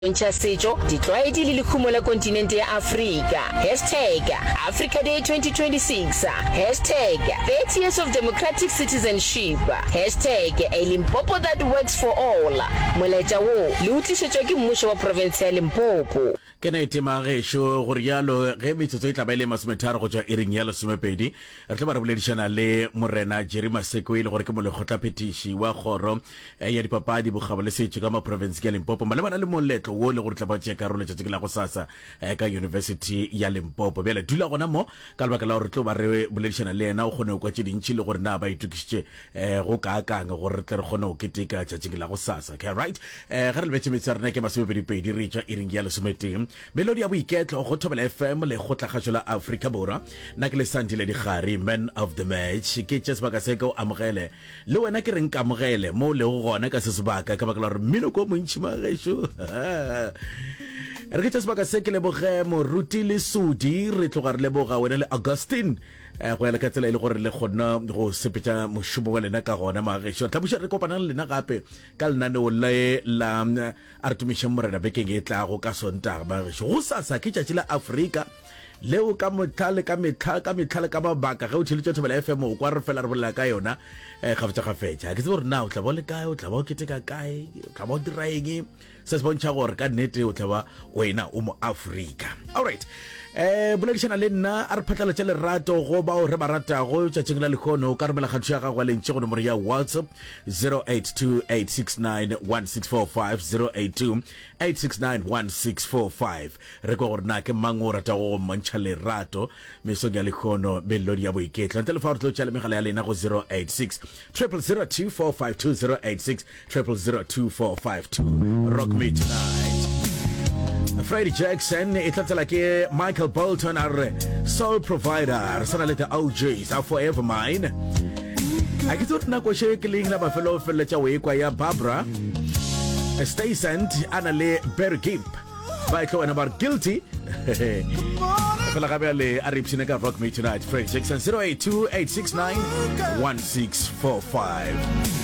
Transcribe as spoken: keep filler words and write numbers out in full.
Ntsha setso ditlwaedi le lekhumo la kontinente ya Afrika hashtag Africa Day twenty twenty-six hashtag thirty years of democratic citizenship hashtag a Limpopo that works for all molaetsa wo le utlwisetswa ke mmuso wa province ya Limpopo ke na itima gesho go rialo ge metsotso e tlabaile masometharo go tswa iring ya lesomepedi re tla ba re boledišana le morena Jerry Maseko ile gore ke molekgotla phetiši wa kgoro ya dipapadi bogabo le setšo ka ma province ya Limpopo malebana le moletlo wo le gore tla ba tšea karolo tšatši la go sasa ka university ya Limpopo bjale dula gona mo ka lebaka la gore tlo ba re boledišana le yena o kgone go kwa tše dintši le gore na ba itukišitše go kaakang gore re tle re kgone go keteka tšatši la go sasa okay right ge re lebetse metsi a rena ke masomepedipedi re tšwa iring ya lesometeng melodi ya boiketlo go Thobela F M le go tlhagatšo la Afrika Borwa nna ke le Sandile Digari man of the match ke tšea sebaka se ka o amogele le wena ke reng ka amogele mo le go gona ka se sebaka ka baka la gore mmino ko montši magešo re ke tšea sebaka se ke leboge moruti le sudi re tloga re leboga wena le Augustine go ya le ka tsela e le gore le kgona go sepetša mošomo wa lena ka gona magešo tlabuša re kopana le lena gape ka lenaneo le la a re tumišeng morena bekeng e tlago ka Sontaga magešo go sasa ke tšatši la Afrika leo ka motlhale ka metlha ka metlhale ka mabaka ge o tšheletse Thobela F M o kwa re fela re bolela ka yona eh gafetša gafetša ke tsebe gore na o tla ba le kae o tla ba o keteka kae o tla ba o dira eng se se bontšha gore ka nnete o tla ba wena o mo Afrika alright eh boledišana le nna a re phatlaletša lerato go bao re ba ratago tšatšing la lekgono o ka romela kgatho ya gago le ntše go nomoro ya WhatsApp zero eight two eight six nine one six four five zero eight two eight six nine one six four five re kwa gore na ke mang o rata go mantšha lerato mesong ya lekgono melodi ya boiketlo ntle le fa re tlo tšea le megala ya lena go zero eight six zero zero zero two four five two zero eight six zero zero zero two four five two rock me tonight. Freddie Jackson e tlatela ke Michael Bolton our soul provider sana le the O Js are forever mine a ke tsotna go shekeling la bafelo fela tša weekwa ya Barbara Stay Sent ana le Bear Gimp ba tlo ana bar guilty fela gabe le a ripsine ka rock me tonight Freddie Jackson zero eight two eight six nine one six four five